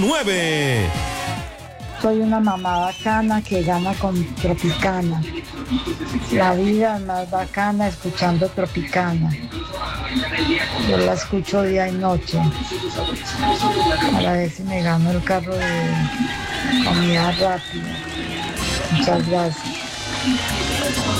9. Soy una mamá bacana que gana con Tropicana. La vida es más bacana escuchando Tropicana. Yo la escucho día y noche. Para ver si me gano el carro de comida rápida. Muchas gracias.